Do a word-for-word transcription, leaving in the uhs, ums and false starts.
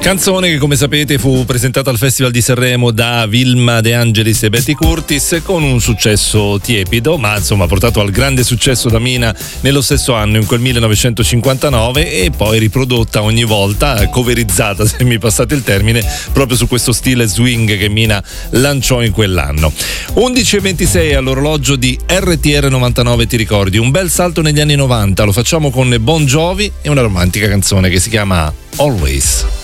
Canzone che, come sapete, fu presentata al Festival di Sanremo da Vilma De Angelis e Betty Curtis con un successo tiepido, ma insomma portato al grande successo da Mina nello stesso anno, in quel millenovecentocinquantanove, e poi riprodotta ogni volta, coverizzata, se mi passate il termine, proprio su questo stile swing che Mina lanciò in quell'anno. undici e ventisei all'orologio di R T R novantanove, ti ricordi? Un bel salto negli anni novanta, lo facciamo con Bon Jovi e una romantica canzone che si chiama Always.